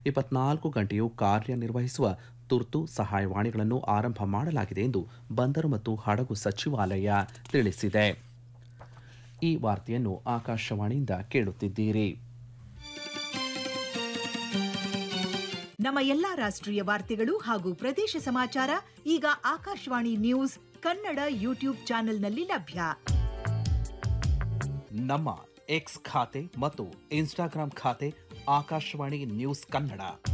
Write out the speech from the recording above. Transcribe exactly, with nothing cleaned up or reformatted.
ಇಪ್ಪತ್ನಾಲ್ಕು ಗಂಟೆಯೂ ಕಾರ್ಯನಿರ್ವಹಿಸುವ ತುರ್ತು ಸಹಾಯವಾಣಿಗಳನ್ನು ಆರಂಭ ಮಾಡಲಾಗಿದೆ ಎಂದು ಬಂದರು ಮತ್ತು ಹಡಗು ಸಚಿವಾಲಯ ತಿಳಿಸಿದೆ. ಈ ವಾರ್ತೆಯನ್ನು ಆಕಾಶವಾಣಿಯಿಂದ ಕೇಳುತ್ತಿದ್ದೀರಿ. ನಮ್ಮ ಎಲ್ಲಾ ರಾಷ್ಟ್ರೀಯ ವಾರ್ತೆಗಳು ಹಾಗೂ ಪ್ರದೇಶ ಸಮಾಚಾರ ಈಗ ಆಕಾಶವಾಣಿ ನ್ಯೂಸ್ ಕನ್ನಡ ಯೂಟ್ಯೂಬ್ ಚಾನೆಲ್ನಲ್ಲಿ ಲಭ್ಯ. ನಮ್ಮ ಎಕ್ಸ್ ಖಾತೆ ಮತ್ತು ಇನ್ಸ್ಟಾಗ್ರಾಂ ಖಾತೆ ಆಕಾಶವಾಣಿ ನ್ಯೂಸ್ ಕನ್ನಡ.